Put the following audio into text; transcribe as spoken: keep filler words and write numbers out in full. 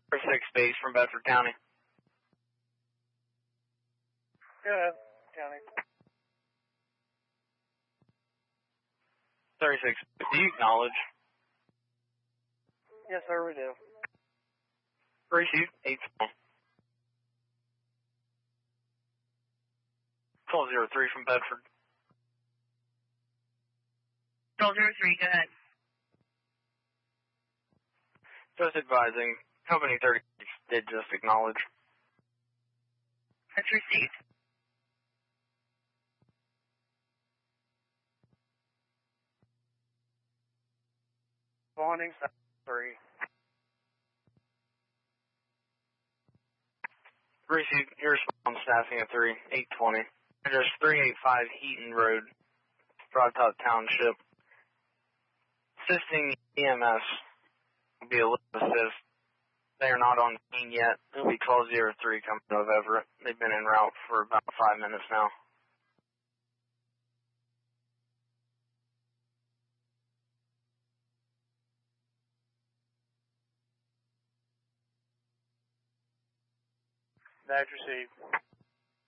six base from Bedford County. Go ahead, County. thirty-six, do you acknowledge? Yes, sir, we do. Receive eight one. Call zero three from Bedford. Call zero three, go ahead. Just advising, Company thirty-six did just acknowledge. That's received. Spawning three. Receive your response staffing at three, eight twenty. Address three eighty-five Heaton Road, Broad Top Township. Assisting E M S will be a little assist. They are not on scene yet. It'll be twelve oh three coming out of Everett. They've been en route for about five minutes now. Badge received.